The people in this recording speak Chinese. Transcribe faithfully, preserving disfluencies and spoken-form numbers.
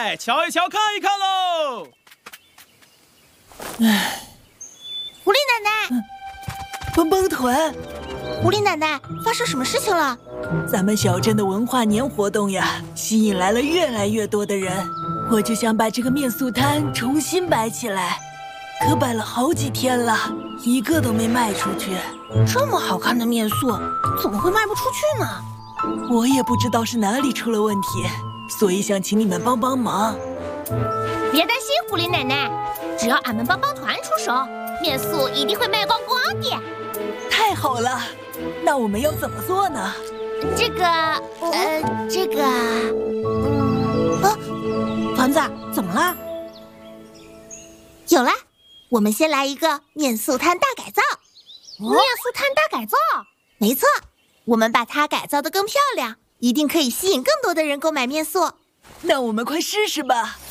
来，瞧一瞧，看一看喽！ 唉， 狐狸奶奶， 帮帮团， 狐狸奶奶，发生什么事情了？ 咱们小镇的文化年活动呀，吸引来了越来越多的人，我就想把这个面塑摊重新摆起来，可摆了好几天了，一个都没卖出去。 这么好看的面塑，怎么会卖不出去呢？ 我也不知道是哪里出了问题，所以想请你们帮帮忙。 别担心，狐狸奶奶，只要俺们帮帮团出手，面塑一定会卖光光的。 太好了，那我们要怎么做呢？ 这个，呃，这个， 嗯，啊，团子，怎么了？有了，我们先来一个面塑摊大改造。 面塑摊大改造？ 没错，我们把它改造得更漂亮，一定可以吸引更多的人购买面塑。 那我们快试试吧。